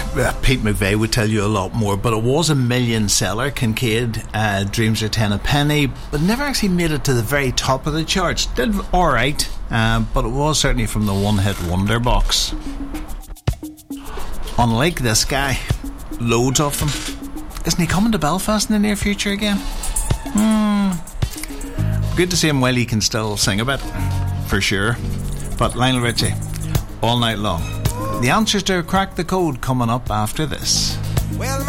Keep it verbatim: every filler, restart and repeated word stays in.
uh, Pete McVeigh would tell you a lot more, but it was a million seller, Kincaid, uh, Dreams Are Ten a Penny, but never actually made it to the very top of the charts. Did alright, uh, but it was certainly from the one hit wonder box. Unlike this guy, loads of them. Isn't he coming to Belfast in the near future again? Hmm. Good to see him while he can still sing a bit, for sure. But Lionel Richie, All Night Long. The answers to Crack the Code coming up after this. Well,